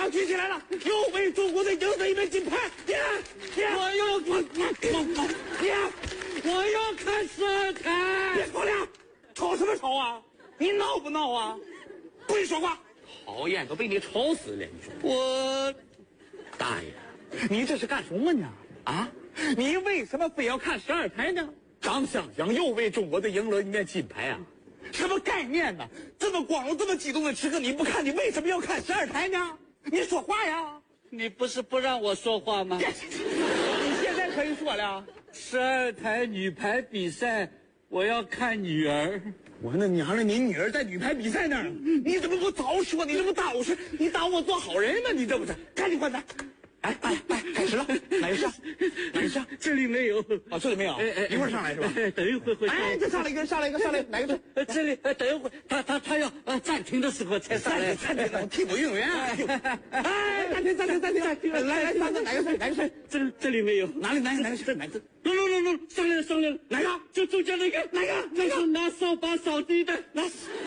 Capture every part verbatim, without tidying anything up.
要举起来了，又为中国队赢得一枚金牌。呀呀！ 我要我我呀！ 我要看十二台。 别吵了，吵什么吵啊？你闹不闹啊？不许说话！讨厌，都被你吵死了！你说我， 大爷，你这是干什么呢？啊？你为什么非要看十二台呢？张香香又为中国队赢了一面金牌啊！什么概念呢？这么光荣、这么激动的时刻你不看，你为什么要看十二台呢？你说话呀！ 你不是不让我说话吗？ 你现在可以说了。 十二台女排比赛，我要看女儿。 我那娘的，你女儿在女排比赛那儿，你怎么不早说？你这不耽误事？你耽误我做好人吗？你这不是？赶紧换台！哎哎哎，开始了，哪个上？哪个上？ 这里没有。 哦，这里没有。 哎哎， 一会儿上来是吧？ 哎，等一会儿会。 哎，这上来一个，上来一个，上来哪个？ 呃，这里呃，等一会儿，他他他要呃暂停的时候才上来。 暂停，暂停，替补运动员。哎，暂停，暂停，暂停，暂停。来来，三个，哪个是？哪个是？ 这这里没有。 哪里？哪里？哪个是？哪个？ 弄弄弄弄，上来了，上来了。 哪个？ 就中间那个。 哪个？哪个？ 是拿扫把扫地的。 拿。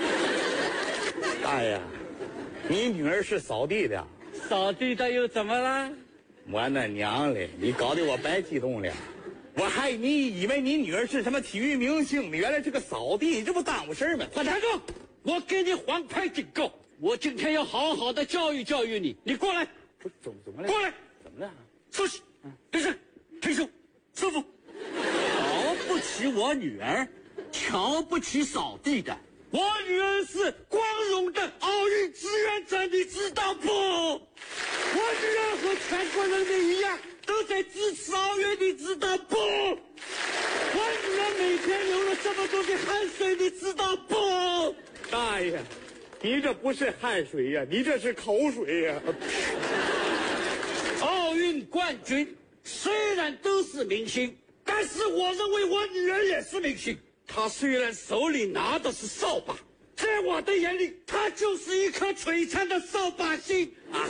大爷，你女儿是扫地的。 扫地的又怎么了？ 我那娘嘞！你搞得我白激动了，我还你以为你女儿是什么体育明星呢？原来是个扫地，这不耽误事吗？ 换台哥，我给你黄牌警告，我今天要好好的教育教育你。你过来， 不是怎么怎么了？ 过来， 怎么了？ 收拾，对着，停手，师傅，瞧不起我女儿，瞧不起扫地的。我女儿是光荣的奥运志愿者，你知道不？我女儿和全国人民一样，都在支持奥运，你知道不？我女儿每天流了这么多的汗水，你知道不？ 大爷，你这不是汗水呀，你这是口水呀！ 奥运冠军虽然都是明星，但是我认为我女儿也是明星。她虽然手里拿的是扫把，在我的眼里，她就是一颗璀璨的扫把星啊！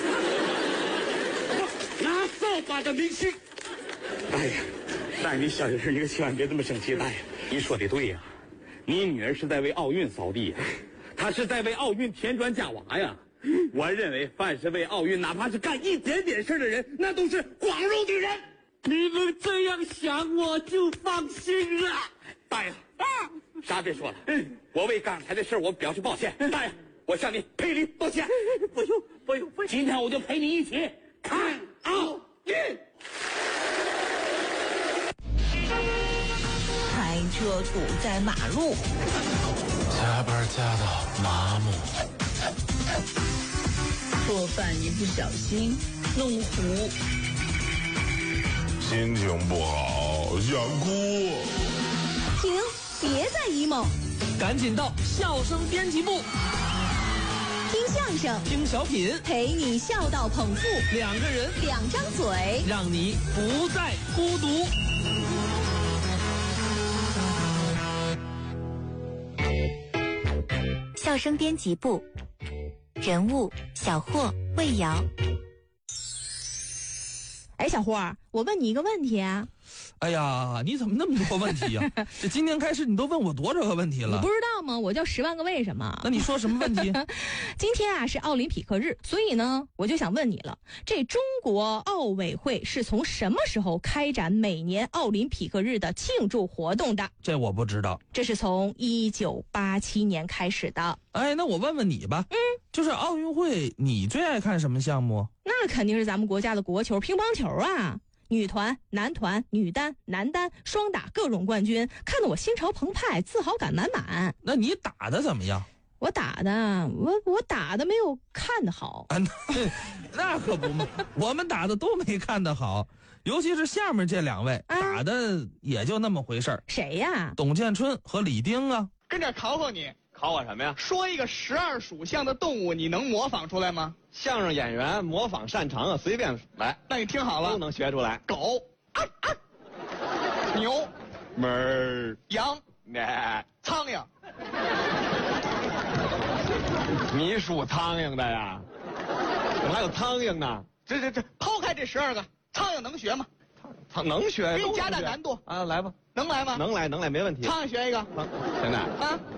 拿扫把的明星。 大爷，大爷，你小点声，你可千万别这么生气。大爷，你说的对呀，你女儿是在为奥运扫地呀，她是在为奥运添砖加瓦呀。我认为，凡是为奥运哪怕是干一点点事的人，那都是光荣的人。 你们这样想，我就放心了。 大爷，啊，啥别说了，嗯，我为刚才的事我表示抱歉。大爷，我向你赔礼道歉。 不用，不用，不用。 今天我就陪你一起看奥运。 开车堵在马路， 加班加到麻木， 做饭一不小心弄糊， 心情不好想哭。 停，别再 emo， 赶紧到笑声编辑部， 听相声， 听小品， 陪你笑到捧腹， 两个人， 两张嘴， 让你不再孤独。 笑声编辑部，人物小霍、魏瑶。 哎，小霍，我问你一个问题啊。 哎呀，你怎么那么多问题呀、啊？这今天开始你都问我多少个问题了？ 你不知道吗？我叫十万个为什么。 那你说什么问题？ 今天啊是奥林匹克日，所以呢我就想问你了，这中国奥委会是从什么时候开展每年奥林匹克日的庆祝活动的？ 这我不知道。 这是从一九八七年开始的。 哎，那我问问你吧，嗯，就是奥运会你最爱看什么项目？ 那肯定是咱们国家的国球，乒乓球啊。女团、男团、女单、男单双打各种冠军，看得我心潮澎湃，自豪感满满。 那你打的怎么样？ 我打的，我我打的没有看的好。 啊，那, 那可不嘛，我们打的都没看的好，尤其是下面这两位、啊、打的也就那么回事儿。 谁呀？ 董建春和李丁啊。 跟这考考你。 考我什么呀？ 说一个十二属相的动物，你能模仿出来吗？ 相声演员模仿擅长啊，随便来。 那你听好了， 都能学出来。 狗，啊啊、牛， 门儿， 羊， 咩， 苍蝇。 你属苍蝇的呀？怎么还有苍蝇呢？ 这这这，抛开这十二个，苍蝇能学吗？ 苍能学， 给你加大难度啊！来吧， 能来吗？ 能来，能来，没问题。 苍蝇学一个， 现在啊。